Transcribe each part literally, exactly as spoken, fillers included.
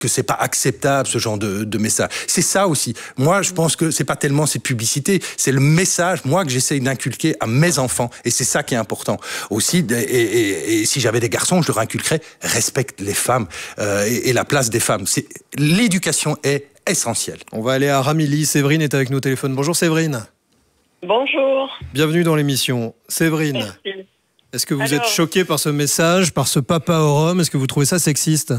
que c'est pas acceptable ce genre de, de message. C'est ça aussi. Moi, je pense que c'est pas tellement ces publicités, c'est le message, moi, que j'essaye d'inculquer à mes enfants. Et c'est ça qui est important. Aussi, et, et, et si j'avais des garçons, je leur inculquerais respecte les femmes euh, et, et la place des femmes. C'est, l'éducation est essentielle. On va aller à Ramilly. Séverine est avec nous au téléphone. Bonjour Séverine. Bonjour. Bienvenue dans l'émission. Séverine, merci. Est-ce que vous Alors... êtes choquée par ce message, par ce papa au rhum? Est-ce que vous trouvez ça sexiste?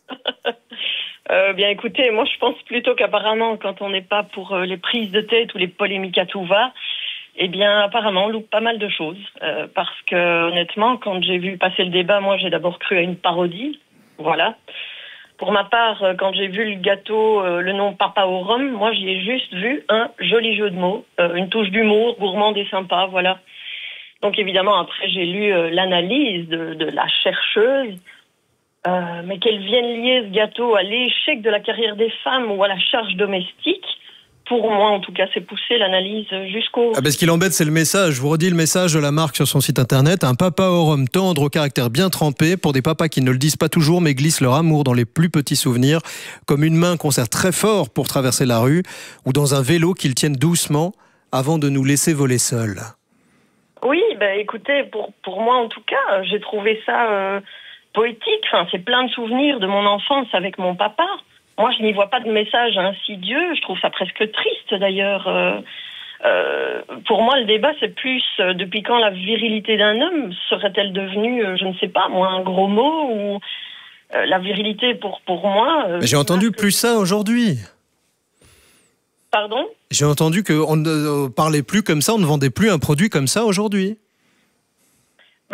Euh, bien écoutez, moi je pense plutôt qu'apparemment quand on n'est pas pour euh, les prises de tête ou les polémiques à tout va, eh bien apparemment on loupe pas mal de choses. Euh, parce que honnêtement, quand j'ai vu passer le débat, moi j'ai d'abord cru à une parodie. Voilà. Pour ma part, quand j'ai vu le gâteau, euh, le nom Papa au rhum, moi j'y ai juste vu un joli jeu de mots, euh, une touche d'humour, gourmande et sympa, voilà. Donc évidemment après j'ai lu euh, l'analyse de, de la chercheuse. Euh, mais qu'elle vienne lier ce gâteau à l'échec de la carrière des femmes ou à la charge domestique, pour moi en tout cas, c'est pousser l'analyse jusqu'au... Ah ben, ce qui l'embête, c'est le message. Je vous redis le message de la marque sur son site internet. Un papa au rhum tendre, au caractère bien trempé, pour des papas qui ne le disent pas toujours mais glissent leur amour dans les plus petits souvenirs, comme une main qu'on serre très fort pour traverser la rue, ou dans un vélo qu'ils tiennent doucement avant de nous laisser voler seuls. Oui, ben écoutez, pour, pour moi en tout cas, j'ai trouvé ça... Euh... poétique, enfin, c'est plein de souvenirs de mon enfance avec mon papa. Moi, je n'y vois pas de message insidieux, je trouve ça presque triste d'ailleurs. Euh, euh, pour moi, le débat, c'est plus euh, depuis quand la virilité d'un homme serait-elle devenue, euh, je ne sais pas, moi, un gros mot ou euh, la virilité pour, pour moi... Euh, Mais j'ai entendu plus ça aujourd'hui. Pardon ? J'ai entendu qu'on ne parlait plus comme ça, on ne vendait plus un produit comme ça aujourd'hui. Bah...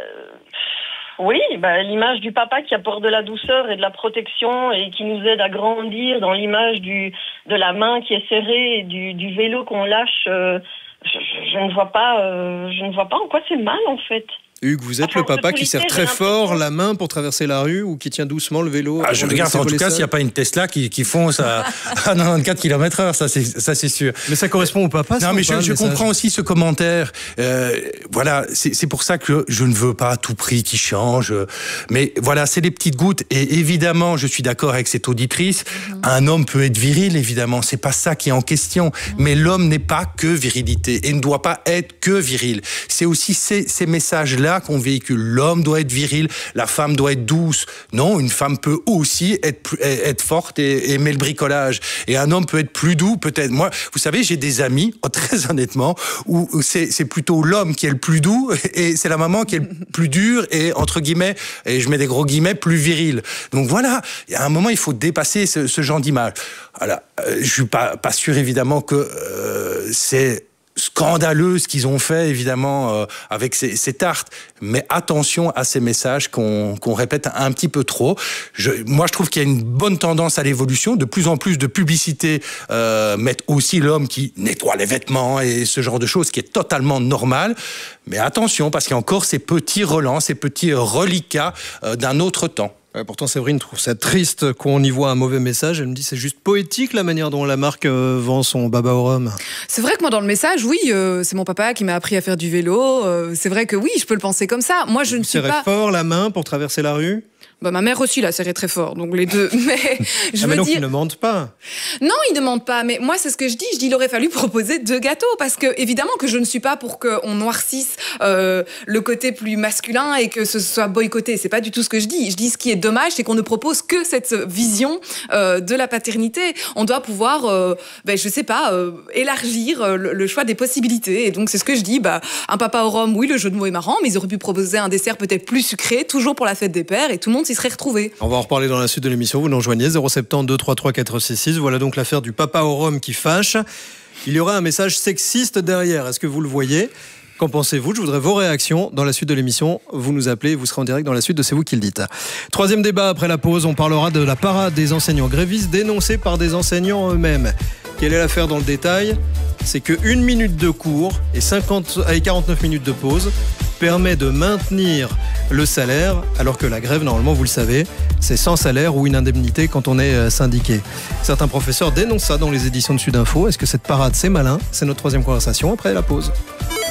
Oui, bah, l'image du papa qui apporte de la douceur et de la protection et qui nous aide à grandir dans l'image du, de la main qui est serrée et du, du vélo qu'on lâche, euh, je, je, je ne vois pas, euh, je ne vois pas en quoi c'est mal en fait. Hugues, vous êtes enfin, le papa qui serre très fort la main pour traverser la rue ou qui tient doucement le vélo? Ah, je regarde en tout cas s'il n'y a pas une Tesla qui, qui fonce à, à quatre-vingt-quatorze kilomètres heure, ça c'est, ça c'est sûr. Mais ça correspond au papa. Non mais je, je comprends aussi ce commentaire. Euh, voilà, c'est, c'est pour ça que je ne veux pas à tout prix qu'il change. Mais voilà, c'est des petites gouttes. Et évidemment, je suis d'accord avec cette auditrice. Mmh. Un homme peut être viril, évidemment. C'est pas ça qui est en question. Mmh. Mais l'homme n'est pas que virilité et ne doit pas être que viril. C'est aussi ces, ces messages-là qu'on véhicule. L'homme doit être viril, la femme doit être douce. Non, une femme peut aussi être, être forte et aimer le bricolage. Et un homme peut être plus doux, peut-être. Moi, vous savez, j'ai des amis, très honnêtement, où c'est, c'est plutôt l'homme qui est le plus doux et c'est la maman qui est le plus dure et, entre guillemets, et je mets des gros guillemets, plus viril. Donc voilà, il y a un moment, il faut dépasser ce, ce genre d'image. Voilà, euh, je suis pas, pas sûr, évidemment, que euh, c'est scandaleux ce qu'ils ont fait, évidemment, euh, avec ces, ces tartes. Mais attention à ces messages qu'on, qu'on répète un petit peu trop. Je, moi, je trouve qu'il y a une bonne tendance à l'évolution. De plus en plus de publicités euh, mettent aussi l'homme qui nettoie les vêtements et ce genre de choses, qui est totalement normal. Mais attention, parce qu'il y a encore ces petits relents, ces petits reliquats euh, d'un autre temps. Ouais, pourtant, Séverine trouve ça triste qu'on y voit un mauvais message. Elle me dit c'est juste poétique la manière dont la marque euh, vend son baba au rhum. C'est vrai que moi, dans le message, oui, euh, c'est mon papa qui m'a appris à faire du vélo. Euh, c'est vrai que oui, je peux le penser comme ça. Moi, je Vous ne suis pas... fort la main pour traverser la rue? Bah, ma mère aussi l'a serré très fort, donc les deux. Mais je ah, veux mais donc dire... ils ne mentent pas. Non, ils ne mentent pas. Mais moi, c'est ce que je dis. Je dis, il aurait fallu proposer deux gâteaux, parce que évidemment que je ne suis pas pour qu'on noircisse euh, le côté plus masculin et que ce soit boycotté. C'est pas du tout ce que je dis. Je dis ce qui est dommage, c'est qu'on ne propose que cette vision euh, de la paternité. On doit pouvoir, euh, ben, je sais pas, euh, élargir euh, le, le choix des possibilités. Et donc c'est ce que je dis. Bah, un papa au rhum, oui, le jeu de mots est marrant, mais ils auraient pu proposer un dessert peut-être plus sucré, toujours pour la fête des pères, et tout le monde s'y serait retrouvé. On va en reparler dans la suite de l'émission. Vous nous rejoignez zéro sept zéro deux trois trois quatre six six. Voilà donc l'affaire du papa au rhum qui fâche. Il y aura un message sexiste derrière. Est-ce que vous le voyez? Qu'en pensez-vous? Je voudrais vos réactions dans la suite de l'émission. Vous nous appelez, vous serez en direct dans la suite de C'est vous qui le dites. Troisième débat après la pause, on parlera de la parade des enseignants grévistes dénoncés par des enseignants eux-mêmes. Quelle est l'affaire dans le détail? C'est que une minute de cours et, cinquante, et quarante-neuf minutes de pause permet de maintenir le salaire, alors que la grève, normalement, vous le savez, c'est sans salaire ou une indemnité quand on est syndiqué. Certains professeurs dénoncent ça dans les éditions de Sud Info. Est-ce que cette parade, c'est malin? C'est notre troisième conversation après la pause.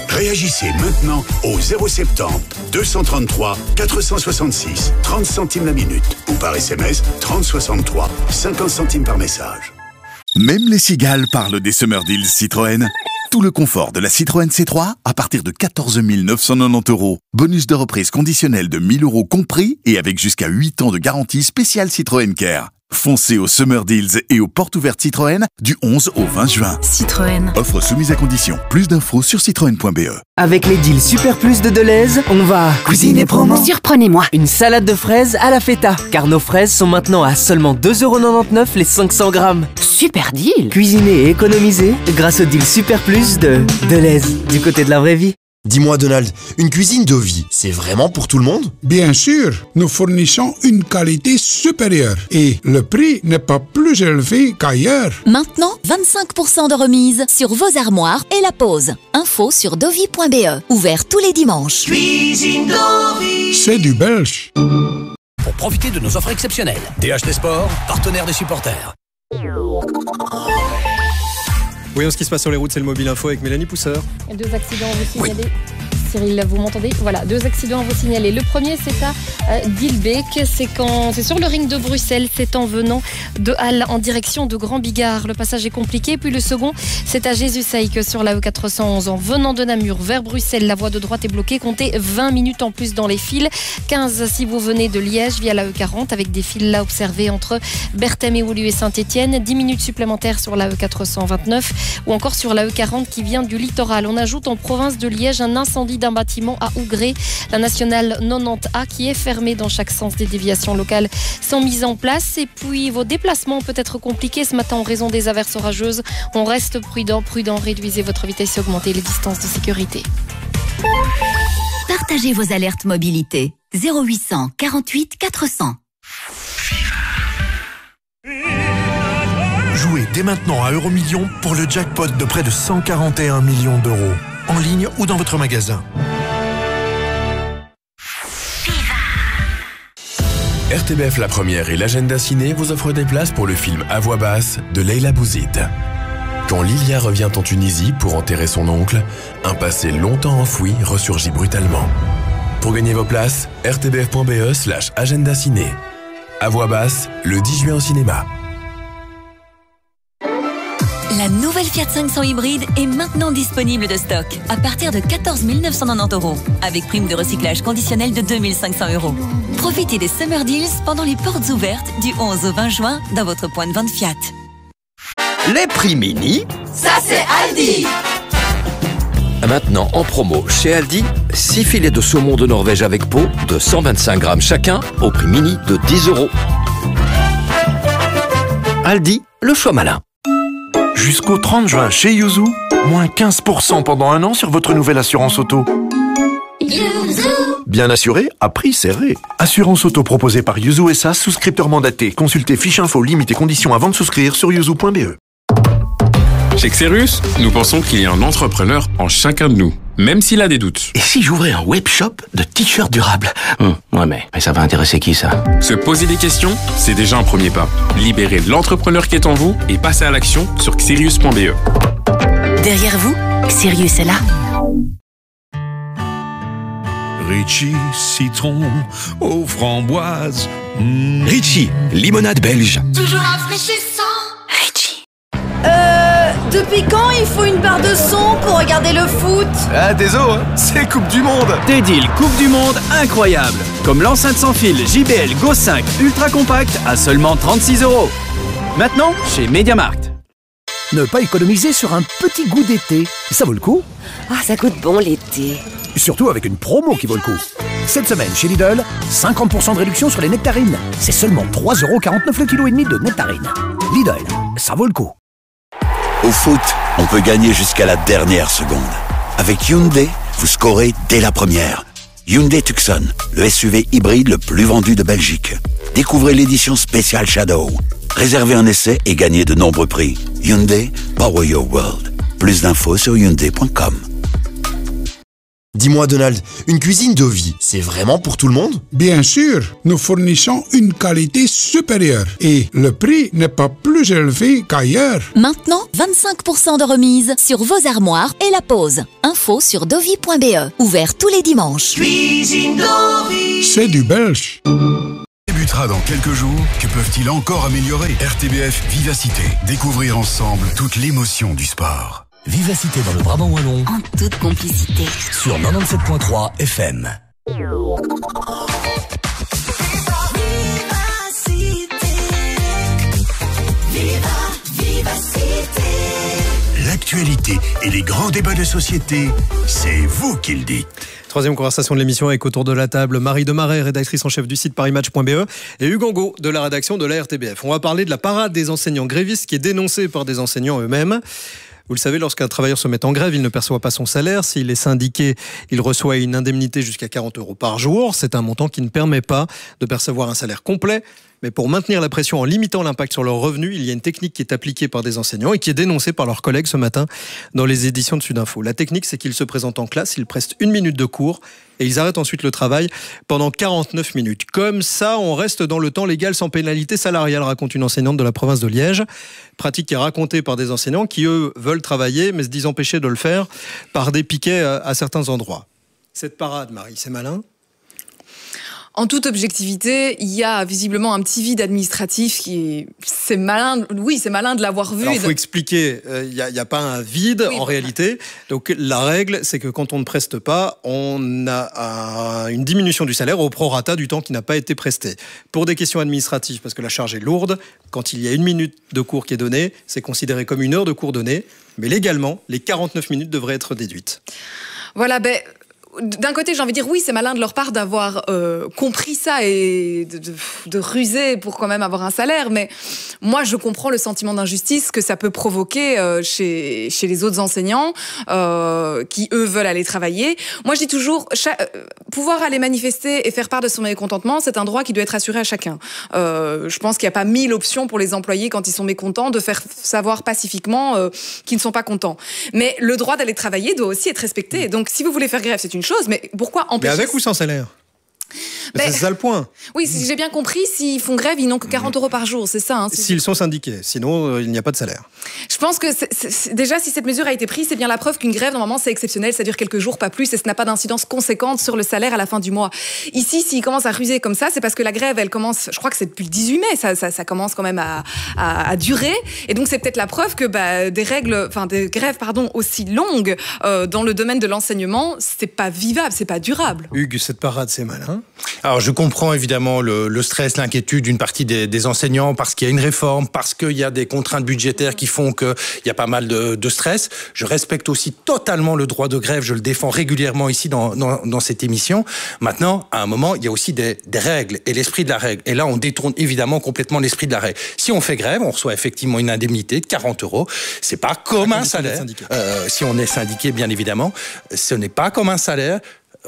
Réagissez maintenant au zéro soixante-dix, deux cent trente-trois, quatre cent soixante-six, trente centimes la minute ou par S M S trente soixante-trois, cinquante centimes par message. Même les cigales parlent des Summer Deals Citroën. Tout le confort de la Citroën C trois à partir de quatorze mille neuf cent quatre-vingt-dix euros. Bonus de reprise conditionnel de mille euros compris et avec jusqu'à huit ans de garantie spéciale Citroën Care. Foncez aux Summer Deals et aux portes ouvertes Citroën du onze au vingt juin. Citroën. Offre soumise à condition. Plus d'infos sur citroën point b e. Avec les deals Super Plus de Deleuze, on va cuisiner promo. Surprenez-moi. Une salade de fraises à la feta, car nos fraises sont maintenant à seulement deux euros quatre-vingt-dix-neuf les cinq cents grammes. Super deal. Cuisiner et économiser grâce au deal Super Plus de Deleuze, du côté de la vraie vie. Dis-moi Donald, une cuisine Dovi, c'est vraiment pour tout le monde? Bien sûr, nous fournissons une qualité supérieure et le prix n'est pas plus élevé qu'ailleurs. Maintenant, vingt-cinq pour cent de remise sur vos armoires et la pose. Info sur dovi point b e. Ouvert tous les dimanches. Cuisine Dovi. C'est du belge. Pour profiter de nos offres exceptionnelles, T H T Sport, partenaire des supporters. Voyons ce qui se passe sur les routes, c'est le Mobile Info avec Mélanie Pousseur. Deux accidents à vous signaler. Oui. Cyril, vous m'entendez? Voilà, deux accidents à vous signaler. Le premier, c'est à euh, Dilbeek. C'est quand, c'est sur le ring de Bruxelles. C'est en venant de Halle en direction de Grand Bigard. Le passage est compliqué. Puis le second, c'est à Jésus-Saïque sur la E quatre cent onze. En venant de Namur vers Bruxelles, la voie de droite est bloquée. Comptez vingt minutes en plus dans les files. quinze si vous venez de Liège via la E quarante avec des files là observées entre Berthème-et-Oulieu et Saint-Étienne. dix minutes supplémentaires sur la E quatre cent vingt-neuf ou encore sur la E quarante qui vient du littoral. On ajoute en province de Liège un incendie d'un bâtiment à Ougré, la nationale quatre-vingt-dix A qui est fermée dans chaque sens. Des déviations locales sont mises en place et puis vos déplacements peuvent être compliqués ce matin en raison des averses orageuses. On reste prudent, prudent, réduisez votre vitesse et augmentez les distances de sécurité. Partagez vos alertes mobilité. zéro huit cent quarante-huit quatre cents. Jouez dès maintenant à Euromillions pour le jackpot de près de cent quarante et un millions d'euros. En ligne ou dans votre magasin. R T B F La Première et l'Agenda Ciné vous offrent des places pour le film À voix basse de Leila Bouzid. Quand Lilia revient en Tunisie pour enterrer son oncle, un passé longtemps enfoui ressurgit brutalement. Pour gagner vos places, r t b f point b e slash agenda ciné. À voix basse, le dix juin au cinéma. La nouvelle Fiat cinq cents hybride est maintenant disponible de stock à partir de quatorze mille neuf cent quatre-vingt-dix euros avec prime de recyclage conditionnelle de deux mille cinq cents euros. Profitez des Summer Deals pendant les portes ouvertes du onze au vingt juin dans votre point de vente Fiat. Les prix mini, ça c'est Aldi. Maintenant en promo chez Aldi, six filets de saumon de Norvège avec peau de cent vingt-cinq grammes chacun au prix mini de dix euros. Aldi, le choix malin. Jusqu'au trente juin chez Yuzu, moins quinze pour cent pendant un an sur votre nouvelle assurance auto. Yuzu. Bien assuré, à prix serré. Assurance auto proposée par Yuzu S A, souscripteur mandaté. Consultez fiche info, limites et conditions avant de souscrire sur yuzu point b e. Chez Xerus, nous pensons qu'il y a un entrepreneur en chacun de nous, même s'il a des doutes. Et si j'ouvrais un web shop de t-shirts durables? hum, Ouais, mais, mais ça va intéresser qui, ça? Se poser des questions, c'est déjà un premier pas. Libérez l'entrepreneur qui est en vous et passez à l'action sur xerius point b e. Derrière vous, Xerius est là. Ritchie, citron aux framboises. Mmh. Ritchie, limonade belge. Toujours rafraîchissant. Ritchie. Euh, depuis quand il faut une barre de son pour regarder le foot? Ah, désolé, hein, c'est Coupe du Monde. Des deals Coupe du Monde incroyables. Comme l'enceinte sans fil J B L Go cinq ultra compact à seulement trente-six euros. Maintenant, chez MediaMarkt. Ne pas économiser sur un petit goût d'été, ça vaut le coup. Ah, ça goûte bon l'été. Surtout avec une promo qui vaut le coup. Cette semaine chez Lidl, cinquante pour cent de réduction sur les nectarines. C'est seulement trois euros quarante-neuf le kilo et demi de nectarines. Lidl, ça vaut le coup. Au foot, on peut gagner jusqu'à la dernière seconde. Avec Hyundai, vous scorez dès la première. Hyundai Tucson, le S U V hybride le plus vendu de Belgique. Découvrez l'édition spéciale Shadow. Réservez un essai et gagnez de nombreux prix. Hyundai, power your world. Plus d'infos sur hyundai point com. Dis-moi Donald, une cuisine de vie, c'est vraiment pour tout le monde? Bien sûr, nous fournissons une qualité supérieure et le prix n'est pas plus élevé qu'ailleurs. Maintenant, vingt-cinq pour cent de remise sur vos armoires et la pause. Info sur dovi point b e. Ouvert tous les dimanches. Cuisine Dovi. C'est du belge. Débutera dans quelques jours. Que peuvent-ils encore améliorer? R T B F Vivacité. Découvrir ensemble toute l'émotion du sport. Vivacité dans le Brabant wallon. En toute complicité. Sur quatre-vingt-dix-sept virgule trois F M. L'actualité et les grands débats de société, c'est vous qui le dites. Troisième conversation de l'émission avec autour de la table Marie Demaret, rédactrice en chef du site paris match point b e et Hugues Angot de la rédaction de la R T B F. On va parler de la parade des enseignants grévistes qui est dénoncée par des enseignants eux-mêmes. Vous le savez, lorsqu'un travailleur se met en grève, il ne perçoit pas son salaire. S'il est syndiqué, il reçoit une indemnité jusqu'à quarante euros par jour. C'est un montant qui ne permet pas de percevoir un salaire complet. Mais pour maintenir la pression en limitant l'impact sur leurs revenus, il y a une technique qui est appliquée par des enseignants et qui est dénoncée par leurs collègues ce matin dans les éditions de Sudinfo. La technique, c'est qu'ils se présentent en classe, ils prestent une minute de cours et ils arrêtent ensuite le travail pendant quarante-neuf minutes. Comme ça, on reste dans le temps légal sans pénalité salariale, raconte une enseignante de la province de Liège. Pratique qui est racontée par des enseignants qui, eux, veulent travailler mais se disent empêchés de le faire par des piquets à certains endroits. Cette parade, Marie, c'est malin ? En toute objectivité, il y a visiblement un petit vide administratif qui est... C'est malin, oui, c'est malin de l'avoir vu. Il faut de... expliquer, il euh, n'y a, a pas un vide oui, en voilà. réalité. Donc la règle, c'est que quand on ne preste pas, on a un, une diminution du salaire au prorata du temps qui n'a pas été presté. Pour des questions administratives, parce que la charge est lourde, quand il y a une minute de cours qui est donnée, c'est considéré comme une heure de cours donnée. Mais légalement, les quarante-neuf minutes devraient être déduites. Voilà, ben... D'un côté, j'ai envie de dire oui, c'est malin de leur part d'avoir euh, compris ça et de, de, de ruser pour quand même avoir un salaire. Mais moi, je comprends le sentiment d'injustice que ça peut provoquer euh, chez, chez les autres enseignants euh, qui, eux, veulent aller travailler. Moi, je dis toujours, chaque, euh, pouvoir aller manifester et faire part de son mécontentement, c'est un droit qui doit être assuré à chacun. Euh, je pense qu'il n'y a pas mille options pour les employés quand ils sont mécontents de faire savoir pacifiquement euh, qu'ils ne sont pas contents. Mais le droit d'aller travailler doit aussi être respecté. Donc, si vous voulez faire grève, c'est une chose, mais pourquoi empêcher... Mais avec ou sans salaire? Ben, c'est ça le point. Oui, si j'ai bien compris, s'ils font grève, ils n'ont que quarante euros par jour, c'est ça hein, s'ils sont syndiqués, sinon euh, il n'y a pas de salaire. Je pense que c'est, c'est, déjà, si cette mesure a été prise, c'est bien la preuve qu'une grève, normalement, c'est exceptionnel, ça dure quelques jours, pas plus, et ça n'a pas d'incidence conséquente sur le salaire à la fin du mois. Ici, s'ils commencent à ruser comme ça, c'est parce que la grève, elle commence, je crois que c'est depuis le dix-huit mai, ça, ça, ça commence quand même à, à, à durer, et donc c'est peut-être la preuve que bah, des règles, enfin des grèves, pardon, aussi longues euh, dans le domaine de l'enseignement, c'est pas vivable, c'est pas durable. Hugues, cette parade, c'est malin. Alors je comprends évidemment le, le stress, l'inquiétude d'une partie des, des enseignants parce qu'il y a une réforme, parce qu'il y a des contraintes budgétaires qui font qu'il y a pas mal de, de stress. Je respecte aussi totalement le droit de grève, je le défends régulièrement ici dans, dans, dans cette émission. Maintenant, à un moment, il y a aussi des, des règles et l'esprit de la règle. Et là, on détourne évidemment complètement l'esprit de la règle. Si on fait grève, on reçoit effectivement une indemnité de quarante euros. C'est pas comme un salaire. Euh, si on est syndiqué, bien évidemment, ce n'est pas comme un salaire.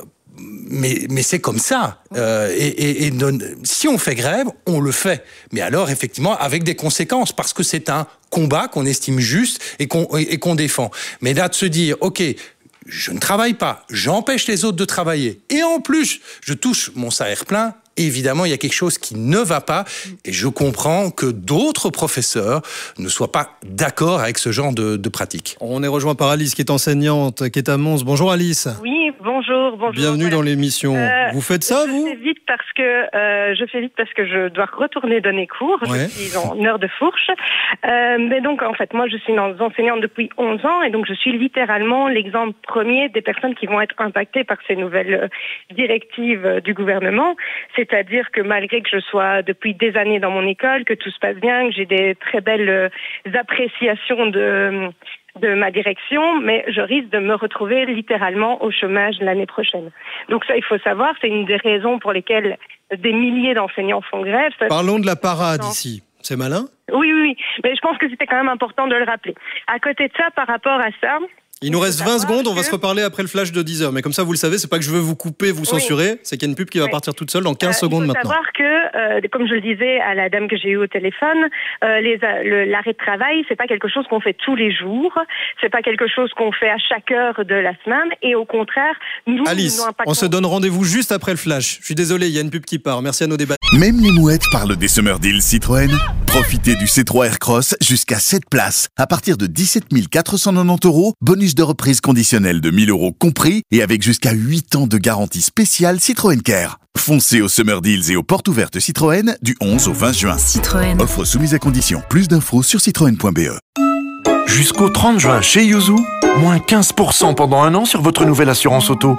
Mais, mais c'est comme ça. Euh, et et, et non, si on fait grève, on le fait. Mais alors, effectivement, avec des conséquences, parce que c'est un combat qu'on estime juste et qu'on, et, et qu'on défend. Mais là, de se dire, OK, je ne travaille pas, j'empêche les autres de travailler, et en plus, je touche mon salaire plein, évidemment, il y a quelque chose qui ne va pas, et je comprends que d'autres professeurs ne soient pas d'accord avec ce genre de, de pratique. On est rejoint par Alice, qui est enseignante, qui est à Mons. Bonjour Alice. Oui, bonjour, bonjour. Bienvenue voilà. dans l'émission. Euh, vous faites ça, je vous fais vite parce que euh, Je fais vite parce que je dois retourner donner cours. Ouais. Je suis en heure de fourche. Euh, mais donc, en fait, moi, je suis enseignante depuis onze ans, et donc je suis littéralement l'exemple premier des personnes qui vont être impactées par ces nouvelles directives du gouvernement. C'est-à-dire que malgré que je sois depuis des années dans mon école, que tout se passe bien, que j'ai des très belles appréciations de, de ma direction, mais je risque de me retrouver littéralement au chômage l'année prochaine. Donc ça, il faut savoir, c'est une des raisons pour lesquelles des milliers d'enseignants font grève. Ça, Parlons de la parade ici. C'est malin ? Oui, oui, oui. Mais je pense que c'était quand même important de le rappeler. À côté de ça, par rapport à ça, Il nous reste vingt secondes, on va se reparler après le flash de dix heures. Mais comme ça, vous le savez, c'est pas que je veux vous couper, vous censurer, oui. c'est qu'il y a une pub qui va oui. partir toute seule dans quinze euh, secondes maintenant. Il faut savoir que, euh, comme je le disais à la dame que j'ai eue au téléphone, euh, les, le, l'arrêt de travail, c'est pas quelque chose qu'on fait tous les jours, c'est pas quelque chose qu'on fait à chaque heure de la semaine, et au contraire, nous, Alice, nous on se donne rendez-vous juste après le flash. Je suis désolé, il y a une pub qui part. Merci à nos débats. Même les mouettes parlent des Summer Deals Citroën. Profitez du C trois Aircross jusqu'à sept places à partir de dix-sept mille quatre cent quatre-vingt-dix euros, bonus de reprise conditionnel de mille euros compris et avec jusqu'à huit ans de garantie spéciale Citroën Care. Foncez aux Summer Deals et aux portes ouvertes Citroën du onze au vingt juin. Citroën. Offre soumise à condition. Plus d'infos sur citroën point b e. Jusqu'au trente juin chez Yuzu, moins quinze pour cent pendant un an sur votre nouvelle assurance auto.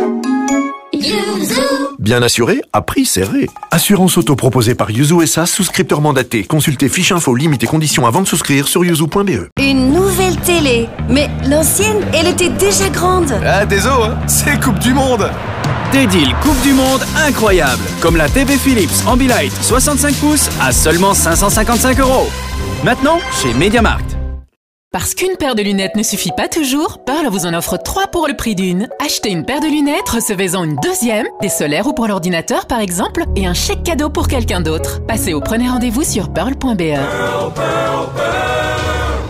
Yuzu. Bien assuré, à prix serré. Assurance auto proposée par Yuzu S A, souscripteur mandaté. Consultez fiche info, limites et conditions avant de souscrire sur yuzu point b e. Une nouvelle télé. Mais l'ancienne, elle était déjà grande. Ah, désolé, hein, c'est Coupe du Monde. Des deals Coupe du Monde incroyables. Comme la T V Philips Ambilight soixante-cinq pouces à seulement cinq cent cinquante-cinq euros. Maintenant, chez MediaMarkt. Parce qu'une paire de lunettes ne suffit pas toujours, Pearl vous en offre trois pour le prix d'une. Achetez une paire de lunettes, recevez-en une deuxième, des solaires ou pour l'ordinateur par exemple, et un chèque cadeau pour quelqu'un d'autre. Passez ou prenez rendez-vous sur pearl point b e. Pearl, Pearl, Pearl.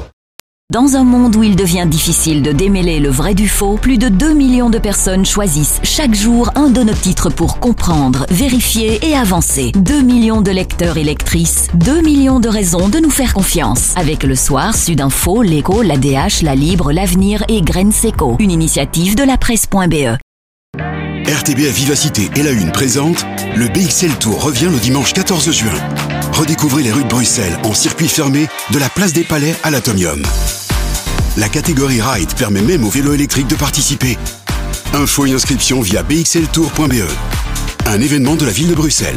Dans un monde où il devient difficile de démêler le vrai du faux, plus de deux millions de personnes choisissent chaque jour un de nos titres pour comprendre, vérifier et avancer. deux millions de lecteurs et lectrices, deux millions de raisons de nous faire confiance. Avec Le Soir, Sudinfo, L'Écho, l'A D H, La Libre, L'Avenir et Graines Seco. Une initiative de la presse point b e. R T B F Vivacité et La Une présente le B X L Tour revient le dimanche quatorze juin. Redécouvrez les rues de Bruxelles en circuit fermé de la place des Palais à l'Atomium. La catégorie Ride permet même aux vélos électriques de participer. Infos et inscriptions via b x l tour point b e. Un événement de la ville de Bruxelles.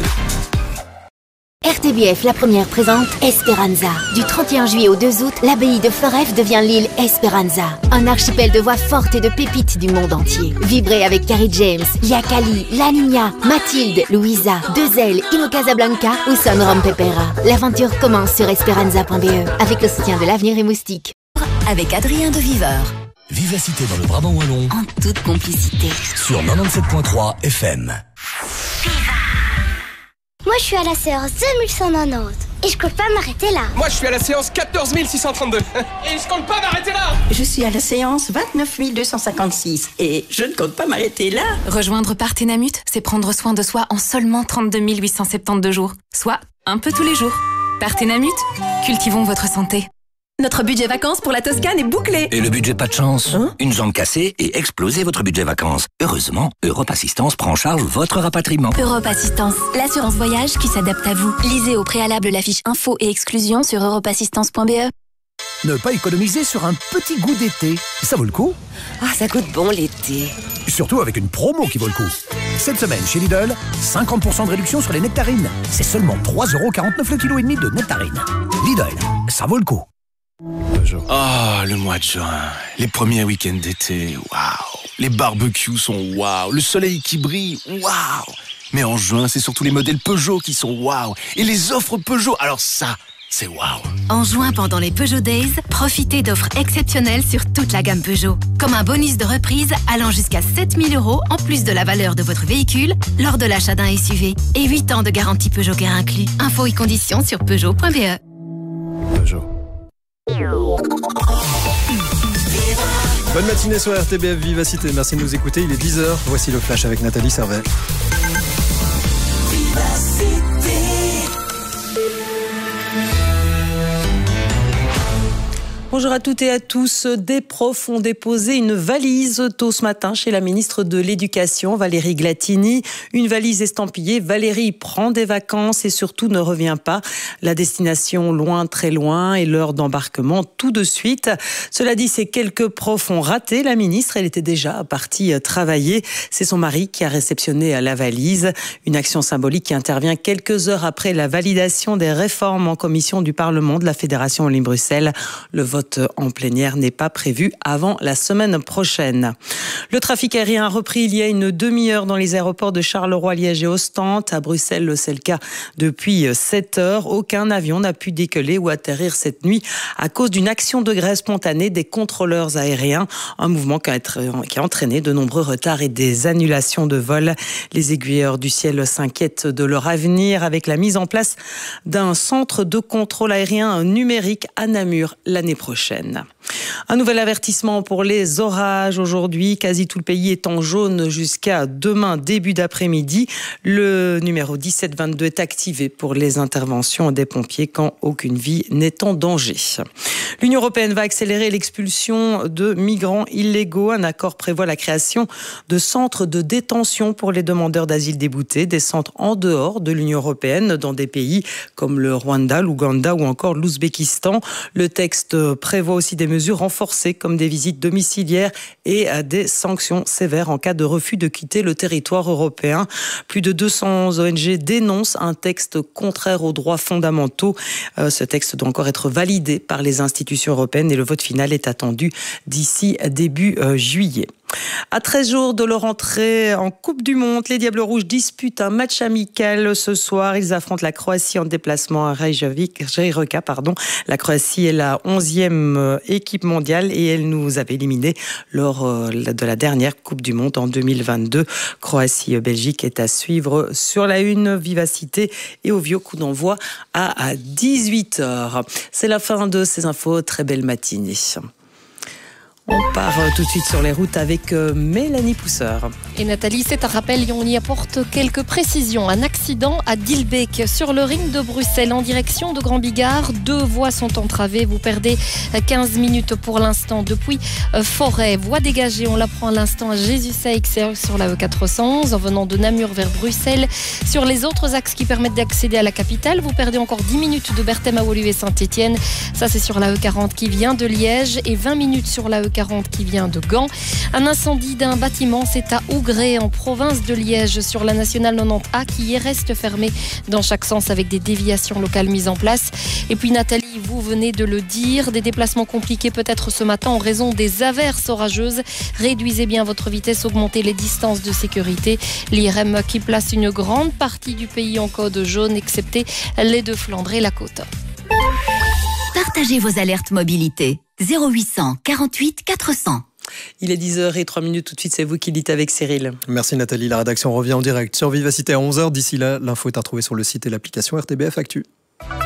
R T B F, la première présente Esperanza. Du trente et un juillet au deux août, l'abbaye de Foref devient l'île Esperanza. Un archipel de voix fortes et de pépites du monde entier. Vibrez avec Carrie James, Yakali, La Niña, Mathilde, Louisa, Dezel, Ino Casablanca ou Son Rompepera. L'aventure commence sur esperanza point b e avec le soutien de l'Avenir et Moustique. Avec Adrien de Viveur. Vivacité dans le Brabant wallon. En toute complicité. Sur quatre-vingt-dix-sept point trois F M. Moi, je suis à la séance deux mille cent quatre-vingt-dix et je compte pas m'arrêter là. Moi, je suis à la séance quatorze mille six cent trente-deux et je compte pas m'arrêter là. Je suis à la séance vingt-neuf mille deux cent cinquante-six et je ne compte pas m'arrêter là. Rejoindre Partenamut, c'est prendre soin de soi en seulement trente-deux mille huit cent soixante-douze jours, soit un peu tous les jours. Partenamut, cultivons votre santé. Notre budget vacances pour la Toscane est bouclé. Et le budget pas de chance hein? Une jambe cassée et explosez votre budget vacances. Heureusement, Europe Assistance prend en charge votre rapatriement. Europe Assistance, l'assurance voyage qui s'adapte à vous. Lisez au préalable la fiche info et exclusion sur europe assistance point b e. Ne pas économiser sur un petit goût d'été. Ça vaut le coup. Ah, ça goûte bon l'été. Surtout avec une promo qui vaut le coup. Cette semaine chez Lidl, cinquante pour cent de réduction sur les nectarines. C'est seulement trois euros quarante-neuf le kilo et demi de nectarines. Lidl, ça vaut le coup. Ah, oh, le mois de juin, les premiers week-ends d'été, waouh. Les barbecues sont waouh, le soleil qui brille, waouh. Mais en juin, c'est surtout les modèles Peugeot qui sont waouh. Et les offres Peugeot, alors ça, c'est waouh. En juin, pendant les Peugeot Days, profitez d'offres exceptionnelles sur toute la gamme Peugeot. Comme un bonus de reprise allant jusqu'à sept mille euros en plus de la valeur de votre véhicule lors de l'achat d'un S U V. Et huit ans de garantie Peugeot Care inclus. Infos et conditions sur peugeot point b e. Peugeot. Bonne matinée sur R T B F Vivacité, merci de nous écouter, il est dix heures, voici le flash avec Nathalie Servet. Bonjour à toutes et à tous. Des profs ont déposé une valise tôt ce matin chez la ministre de l'Éducation, Valérie Glatini. Une valise estampillée. Valérie prend des vacances et surtout ne revient pas. La destination loin, très loin et l'heure d'embarquement tout de suite. Cela dit, ces quelques profs ont raté la ministre. Elle était déjà partie travailler. C'est son mari qui a réceptionné la valise. Une action symbolique qui intervient quelques heures après la validation des réformes en commission du Parlement de la Fédération Wallonie-Bruxelles. Le vote vote en plénière n'est pas prévu avant la semaine prochaine. Le trafic aérien a repris il y a une demi-heure dans les aéroports de Charleroi, Liège et Ostende. À Bruxelles, c'est le cas depuis sept heures. Aucun avion n'a pu décoller ou atterrir cette nuit à cause d'une action de grève spontanée des contrôleurs aériens. Un mouvement qui a, qui a entraîné de nombreux retards et des annulations de vols. Les aiguilleurs du ciel s'inquiètent de leur avenir avec la mise en place d'un centre de contrôle aérien numérique à Namur l'année prochaine. Un nouvel avertissement pour les orages aujourd'hui. Quasi tout le pays est en jaune jusqu'à demain début d'après-midi. Le numéro dix-sept vingt-deux est activé pour les interventions des pompiers quand aucune vie n'est en danger. L'Union européenne va accélérer l'expulsion de migrants illégaux. Un accord prévoit la création de centres de détention pour les demandeurs d'asile déboutés, des centres en dehors de l'Union européenne dans des pays comme le Rwanda, l'Ouganda ou encore l'Ouzbékistan. Le texte prévoit aussi des mesures renforcées comme des visites domiciliaires et des sanctions sévères en cas de refus de quitter le territoire européen. Plus de deux cents O N G dénoncent un texte contraire aux droits fondamentaux. Ce texte doit encore être validé par les institutions européennes et le vote final est attendu d'ici début juillet. À treize jours de leur entrée en Coupe du Monde, les Diables Rouges disputent un match amical ce soir. Ils affrontent la Croatie en déplacement à Reykjavik, Rijeka, pardon. La Croatie est la onzième équipe mondiale et elle nous avait éliminés lors de la dernière Coupe du Monde en deux mille vingt-deux. Croatie-Belgique est à suivre sur la une. Vivacité et au vieux coup d'envoi à dix-huit heures. C'est la fin de ces infos. Très belle matinée. On part tout de suite sur les routes avec Mélanie Pousseur. Et Nathalie, c'est un rappel et on y apporte quelques précisions. Un accident à Dilbeek sur le ring de Bruxelles en direction de Grand Bigard. Deux voies sont entravées. Vous perdez quinze minutes pour l'instant depuis Forêt. Voie dégagée, on l'apprend à l'instant à Jésus-Seix sur la E quatre cent onze en venant de Namur vers Bruxelles. Sur les autres axes qui permettent d'accéder à la capitale, vous perdez encore dix minutes de Berthem à Woluwe et Saint-Étienne. Ça, c'est sur la E quarante qui vient de Liège et vingt minutes sur la E quarante qui vient de Gand. Un incendie d'un bâtiment, c'est à Ougré en province de Liège sur la nationale quatre-vingt-dix A qui y reste fermée dans chaque sens avec des déviations locales mises en place. Et puis Nathalie, vous venez de le dire, des déplacements compliqués peut-être ce matin en raison des averses orageuses. Réduisez bien votre vitesse, augmentez les distances de sécurité. L'I R M qui place une grande partie du pays en code jaune, excepté les deux Flandres et la côte. Partagez vos alertes mobilité. zéro huit cent quarante-huit quatre cents. Il est dix heures zéro trois minutes, tout de suite c'est vous qui dites avec Cyril. Merci Nathalie, la rédaction revient en direct sur Vivacité à onze heures. D'ici là, l'info est à retrouver sur le site et l'application R T B F Actu.